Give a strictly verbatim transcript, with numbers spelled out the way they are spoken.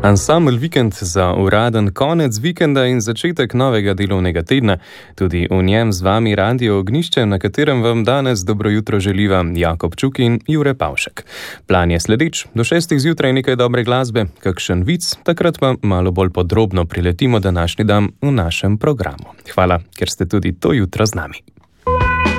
Ansambel Vikend za uraden konec vikenda in začetek novega delovnega tedna. Tudi v njem z vami Radio Ognjišče, na katerem vam danes dobro jutro želiva Jakob Čuk in Jure Pavšek. Plan je sledeč, do šestih zjutraj nekaj dobre glasbe, kakšen vic, takrat pa malo bolj podrobno priletimo današnji dan v našem programu. Hvala, ker ste tudi to jutro z nami.